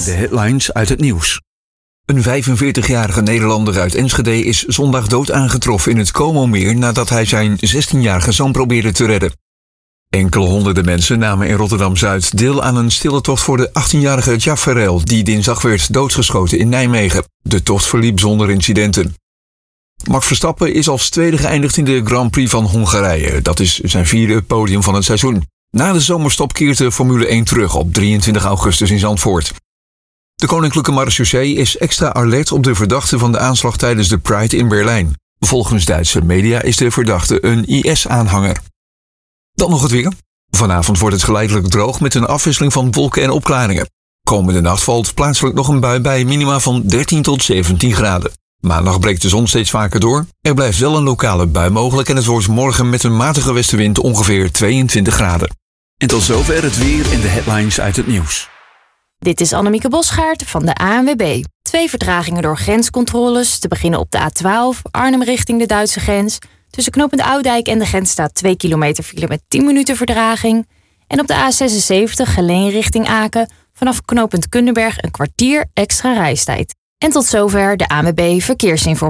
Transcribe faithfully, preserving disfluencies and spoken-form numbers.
De headlines uit het nieuws. Een vijfenveertigjarige Nederlander uit Enschede is zondag dood aangetroffen in het Como-meer nadat hij zijn zestienjarige zoon probeerde te redden. Enkele honderden mensen namen in Rotterdam-Zuid deel aan een stille tocht voor de achttienjarige Jaffarel, die dinsdag werd doodgeschoten in Nijmegen. De tocht verliep zonder incidenten. Max Verstappen is als tweede geëindigd in de Grand Prix van Hongarije. Dat is zijn vierde podium van het seizoen. Na de zomerstop keert de Formule één terug op drieëntwintig augustus in Zandvoort. De Koninklijke Marechaussee is extra alert op de verdachte van de aanslag tijdens de Pride in Berlijn. Volgens Duitse media is de verdachte een I S-aanhanger. Dan nog het weer. Vanavond wordt het geleidelijk droog met een afwisseling van wolken en opklaringen. Komende nacht valt plaatselijk nog een bui bij minima van dertien tot zeventien graden. Maandag breekt de zon steeds vaker door. Er blijft wel een lokale bui mogelijk en het wordt morgen met een matige westenwind ongeveer tweeëntwintig graden. En tot zover het weer en de headlines uit het nieuws. Dit is Annemieke Bosgaard van de A N W B. Twee vertragingen door grenscontroles. Te beginnen op de A twaalf, Arnhem richting de Duitse grens. Tussen knooppunt Oudijk en de grens staat twee kilometer file met tien minuten vertraging. En op de A zesenzeventig, Geleen richting Aken. Vanaf knooppunt Kundenberg een kwartier extra reistijd. En tot zover de A N W B Verkeersinformatie.